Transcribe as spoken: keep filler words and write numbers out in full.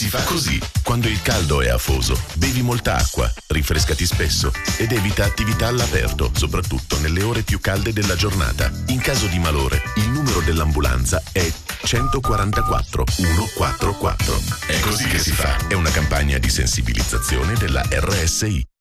Si fa così. Quando il caldo è afoso, bevi molta acqua, rinfrescati spesso ed evita attività all'aperto, soprattutto nelle ore più calde della giornata. In caso di malore, il numero dell'ambulanza è centoquarantaquattro centoquarantaquattro. È così che si fa. È una campagna di sensibilizzazione della R S I.